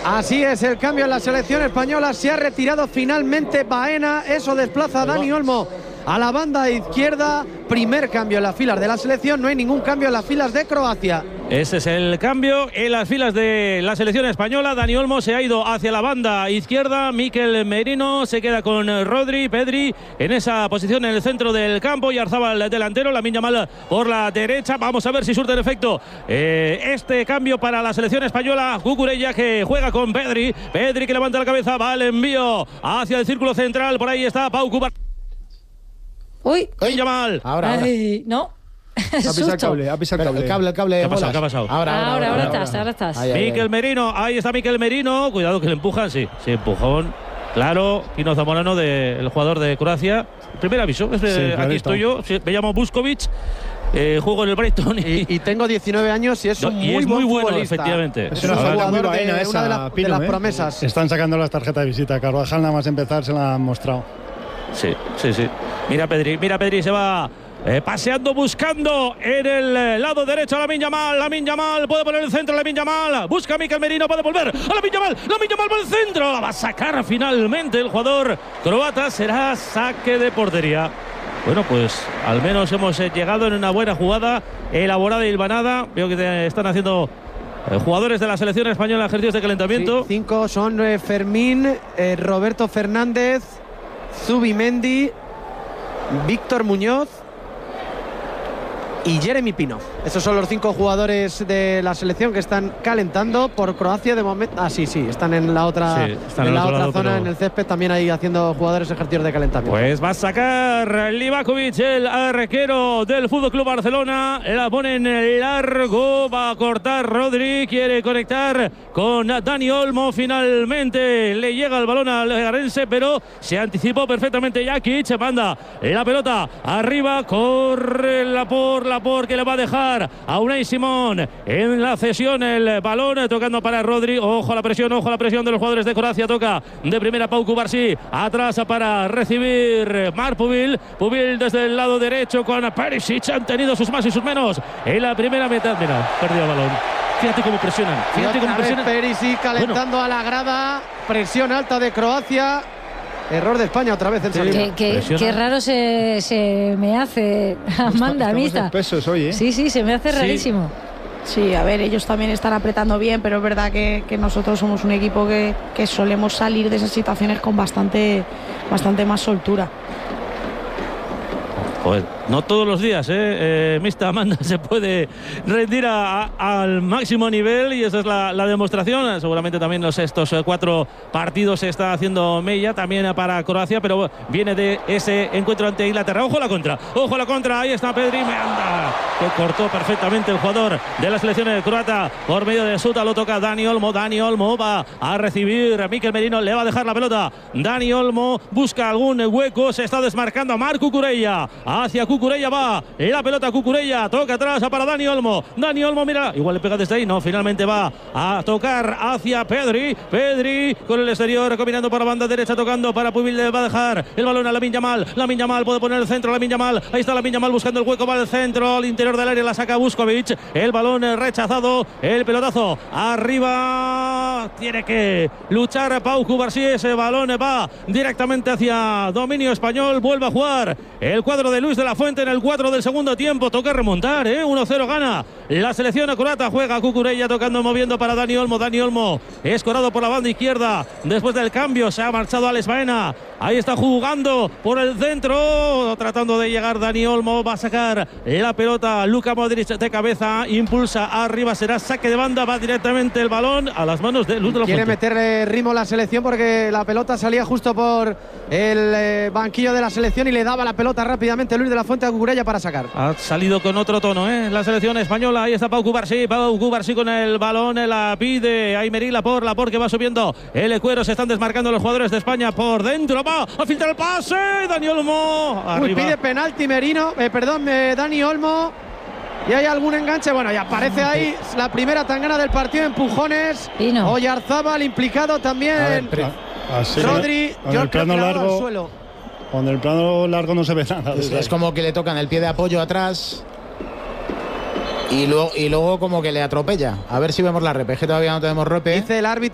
Así es, el cambio en la selección española. Se ha retirado finalmente Baena. Eso desplaza a Dani Olmo a la banda izquierda. Primer cambio en las filas de la selección. No hay ningún cambio en las filas de Croacia. Ese es el cambio en las filas de la selección española. Dani Olmo se ha ido hacia la banda izquierda. Mikel Merino se queda con Rodri, Pedri en esa posición en el centro del campo. Y Arzábal el delantero, Lamine Yamal por la derecha. Vamos a ver si surte el efecto este cambio para la selección española. Cucurella que juega con Pedri. Pedri que levanta la cabeza, va al envío hacia el círculo central. Por ahí está Pau Cubarsí. Uy. Yamal. Ahora. Ay, no. Ha pisado el cable, El cable. ¿Qué ha pasado? Ahora estás. Mikel Merino, ahí está Mikel Merino. Cuidado que le empujan, sí, empujón. Claro, Kino Zamorano, el jugador de Croacia. Primer aviso, aquí estoy yo, me llamo Buskovic. Juego en el Brighton y tengo 19 años y es un muy bueno futbolista. Efectivamente. Es un jugador de las promesas. Están sacando las tarjetas de visita. Carvajal nada más empezar se la han mostrado. Sí. Mira Pedri, se va paseando, buscando en el lado derecho a Lamine Yamal, puede poner el centro Lamine Yamal, busca a Mikel Merino, puede volver a Lamine Yamal por el centro, la va a sacar finalmente el jugador croata, será saque de portería. Bueno, pues al menos hemos llegado en una buena jugada, elaborada y hilvanada. Veo que están haciendo jugadores de la selección española ejercicios de calentamiento. Sí, 5 son Fermín, Roberto Fernández, Zubimendi, Víctor Muñoz y Jeremy Pino. Esos son los 5 jugadores de la selección que están calentando por Croacia de momento. Sí, están en la otra, zona, pero en el césped también ahí haciendo jugadores ejercicios de calentamiento. Pues va a sacar Livakovic, el arquero del FC Barcelona. La pone en largo, va a cortar Rodri, quiere conectar con Dani Olmo. Finalmente le llega el balón al Garense, pero se anticipó perfectamente Jakic. Manda la pelota arriba, corre Laporte que le va a dejar a Unai Simón en la cesión el balón, tocando para Rodri. Ojo a la presión de los jugadores de Croacia. Toca de primera Pau Cubarsí, atrás para recibir Marc Pubil desde el lado derecho con Perisic. Han tenido sus más y sus menos en la primera mitad. Mira, perdió el balón. Fíjate cómo presionan. Perisic calentando a la grada. Presión alta de Croacia. Error de España otra vez en salida. Qué raro se me hace, Amanda, Misa. Hoy, ¿eh? Sí, se me hace rarísimo. Sí, a ver, ellos también están apretando bien, pero es verdad que nosotros somos un equipo que solemos salir de esas situaciones con bastante más soltura. Pues no todos los días, Mista Amanda, se puede rendir al máximo nivel, y esa es la demostración. Seguramente también estos 4 partidos se está haciendo mella también para Croacia, pero viene de ese encuentro ante Inglaterra. Ojo a la contra, ahí está Pedri, que cortó perfectamente el jugador de la selección croata por medio de Suta. Lo toca Dani Olmo va a recibir a Mikel Merino, le va a dejar la pelota. Dani Olmo busca algún hueco, se está desmarcando a Marc Cucurella. Hacia Cucurella va la pelota, Cucurella toca atrás para Dani Olmo, mira, igual le pega desde ahí, no, finalmente va a tocar hacia Pedri con el exterior, combinando por la banda derecha, tocando para Pubil, le va a dejar el balón a Lamine Yamal, puede poner el centro, ahí está Lamine Yamal buscando el hueco, va al centro, al interior del área, la saca Buskovic, el balón rechazado, el pelotazo arriba, tiene que luchar Pau Cubarsí, ese balón va directamente hacia dominio español, vuelve a jugar el cuadro de Luis de la Fuente en el 4 del segundo tiempo. Toca remontar, 1-0 gana la selección croata. Juega Cucurella tocando, moviendo para Dani Olmo, escorado por la banda izquierda. Después del cambio se ha marchado Alex Baena. Ahí está jugando por el centro, tratando de llegar Dani Olmo. Va a sacar la pelota Luka Modric de cabeza, impulsa arriba, será saque de banda. Va directamente el balón a las manos de Luis de la Fuente. Quiere meterle ritmo a la selección porque la pelota salía justo por el banquillo de la selección y le daba la pelota rápidamente Luis de la Fuente a Cucurella para sacar. Ha salido con otro tono, la selección española. Ahí está Pau Cubarsí con el balón, la pide Aymeric Laporte que va subiendo el cuero. Se están desmarcando los jugadores de España por dentro, va a filtrar el pase, Dani Olmo arriba. Pide penalti Dani Olmo, y hay algún enganche. Bueno, y aparece ahí la primera tangana del partido, empujones. Oyarzábal implicado también. Rodri, con el plano largo no se ve nada. Es como que le tocan el pie de apoyo atrás y luego como que le atropella. A ver si vemos la repe, que todavía no tenemos repe. Dice el árbitro